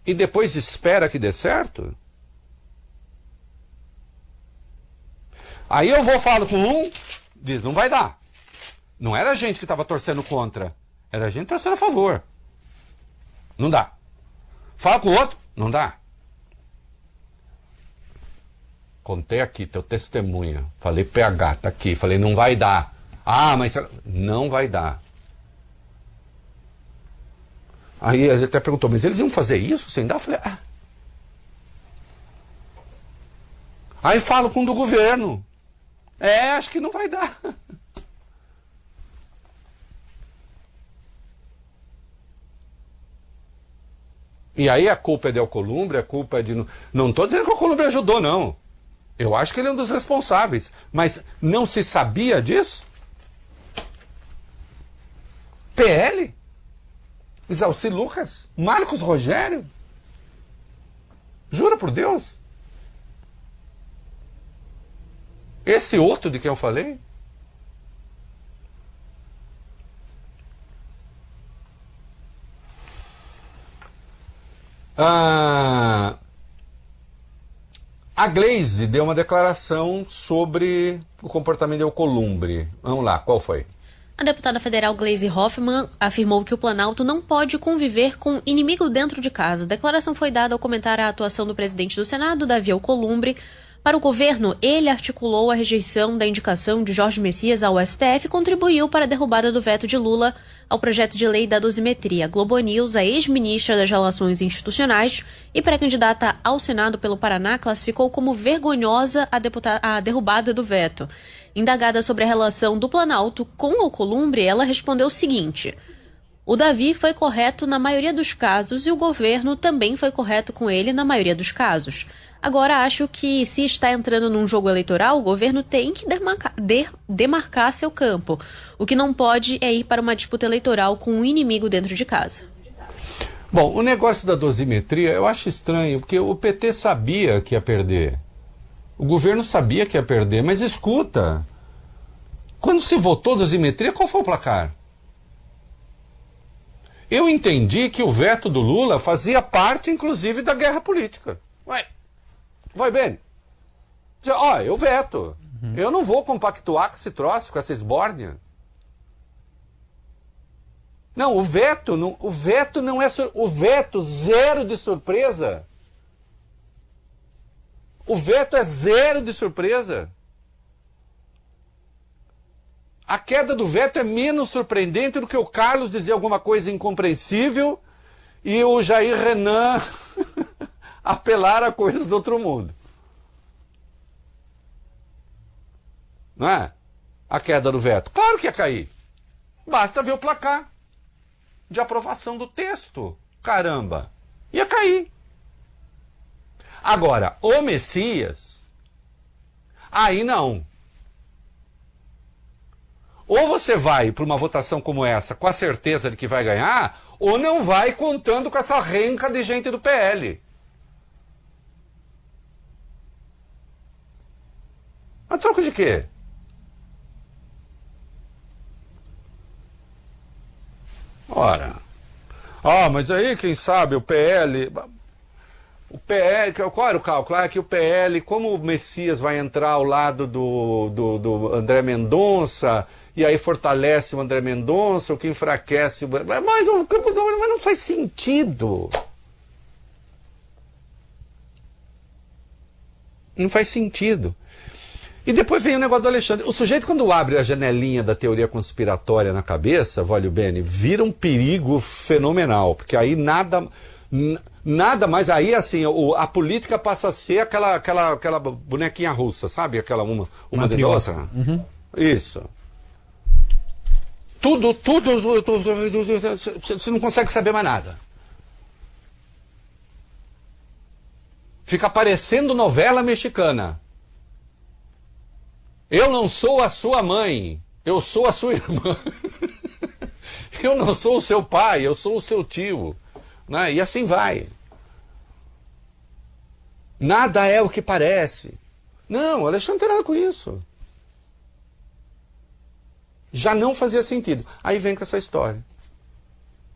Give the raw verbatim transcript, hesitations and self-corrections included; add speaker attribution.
Speaker 1: e depois espera que dê certo? Aí eu vou, falo com um, diz, não vai dar. Não era a gente que estava torcendo contra, era a gente torcendo a favor. Não dá. Fala com o outro, não dá. Contei aqui, teu testemunha. Falei, P H, tá aqui. Falei, não vai dar. Ah, mas não vai dar. Aí ele até perguntou, mas eles iam fazer isso sem dar? Eu falei, ah. Aí falo com o do governo. É, acho que não vai dar. E aí a culpa é de Alcolumbre, a culpa é de... Não estou dizendo que o Alcolumbre ajudou, não. Eu acho que ele é um dos responsáveis. Mas não se sabia disso? P L? Isalci Lucas? Marcos Rogério? Jura por Deus? Esse outro de quem eu falei? Ah, a Glaze deu uma declaração sobre o comportamento de Alcolumbre. Vamos lá, qual foi?
Speaker 2: A deputada federal Glaze Hoffmann afirmou que o Planalto não pode conviver com inimigo dentro de casa. A declaração foi dada ao comentar a atuação do presidente do Senado, Davi Alcolumbre. Para o governo, ele articulou a rejeição da indicação de Jorge Messias ao S T F e contribuiu para a derrubada do veto de Lula ao projeto de lei da dosimetria. Globo News, a ex-ministra das Relações Institucionais e pré-candidata ao Senado pelo Paraná, classificou como vergonhosa a, deputa- a derrubada do veto. Indagada sobre a relação do Planalto com Alcolumbre, ela respondeu o seguinte: o Davi foi correto na maioria dos casos e o governo também foi correto com ele na maioria dos casos. Agora, acho que se está entrando num jogo eleitoral, o governo tem que demarcar, de, demarcar seu campo. O que não pode é ir para uma disputa eleitoral com um inimigo dentro de casa.
Speaker 1: Bom, o negócio da dosimetria eu acho estranho, porque o P T sabia que ia perder. O governo sabia que ia perder, mas escuta, quando se votou dosimetria, qual foi o placar? Eu entendi que o veto do Lula fazia parte, inclusive, da guerra política. Ué, vai bem. Ó, eu veto. Uhum. Eu não vou compactuar com esse troço, com essa esbórnia. Não, o veto não, o veto não é... Sur... O veto, zero de surpresa. O veto é zero de surpresa. A queda do veto é menos surpreendente do que o Carlos dizer alguma coisa incompreensível e o Jair Renan apelar a coisas do outro mundo. Não é? A queda do veto. Claro que ia cair. Basta ver o placar de aprovação do texto. Caramba. Ia cair. Agora, o Messias, aí não. Ou você vai para uma votação como essa com a certeza de que vai ganhar, ou não vai contando com essa renca de gente do P L. A troco de quê? Ora. Ah, mas aí, quem sabe, o P L... O P L, qual era o cálculo? Ah, que o P L, como o Messias vai entrar ao lado do, do, do André Mendonça, e aí fortalece o André Mendonça, o que enfraquece o... Mas, mas não faz sentido. Não faz sentido. E depois vem o negócio do Alexandre. O sujeito, quando abre a janelinha da teoria conspiratória na cabeça, Vólio Bene, vira um perigo fenomenal, porque aí nada... Nada mais, aí assim, o, a política passa a ser aquela, aquela, aquela bonequinha russa, sabe? Aquela uma, uma de outra. Uhum. Isso. Tudo, tudo, tudo, tudo, você não consegue saber mais nada. Fica parecendo novela mexicana. Eu não sou a sua mãe, eu sou a sua irmã. Eu não sou o seu pai, eu sou o seu tio. Né? E assim vai. Nada é o que parece. Não, o Alexandre não tem nada com isso. Já não fazia sentido. Aí vem com essa história.